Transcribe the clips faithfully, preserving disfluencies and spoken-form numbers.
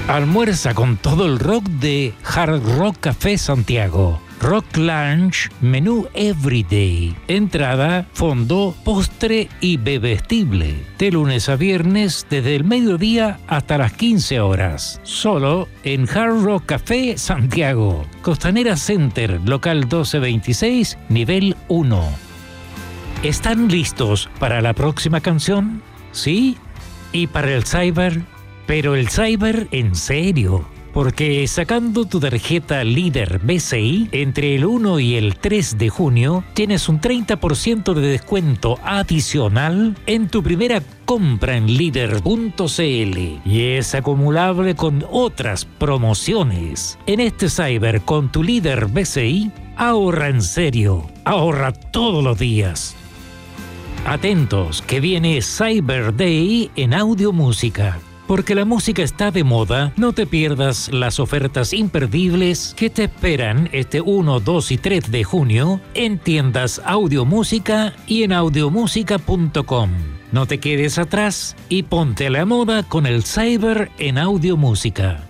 Almuerza con todo el rock de Hard Rock Café Santiago. Rock Lunch, menú Everyday. Entrada, fondo, postre y bebestible. De lunes a viernes, desde el mediodía hasta las quince horas. Solo en Hard Rock Café Santiago. Costanera Center, local doce veintiséis, nivel uno. ¿Están listos para la próxima canción? ¿Sí? ¿Y para el cyber? Pero el cyber en serio. Porque sacando tu tarjeta Líder B C I, entre el uno y el tres de junio, tienes un treinta por ciento de descuento adicional en tu primera compra en líder punto c l. Y es acumulable con otras promociones. En este cyber con tu Líder B C I, ahorra en serio. Ahorra todos los días. Atentos, que viene Cyber Day en Audio Música. Porque la música está de moda, no te pierdas las ofertas imperdibles que te esperan este uno, dos y tres de junio en tiendas Audio Música y en audiomúsica punto com. No te quedes atrás y ponte a la moda con el Cyber en Audio Música.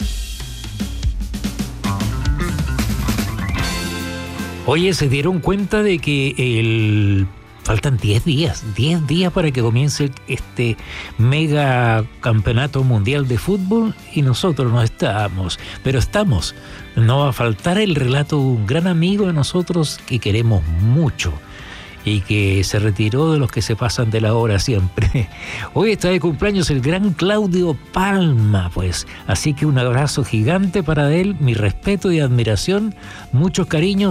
Oye, ¿se dieron cuenta de que el... faltan diez días, diez días para que comience este mega campeonato mundial de fútbol y nosotros no estamos, pero estamos. No va a faltar el relato de un gran amigo de nosotros que queremos mucho y que se retiró de los que se pasan de la hora siempre. Hoy está de cumpleaños el gran Claudio Palma, pues. Así que un abrazo gigante para él, mi respeto y admiración, muchos cariños.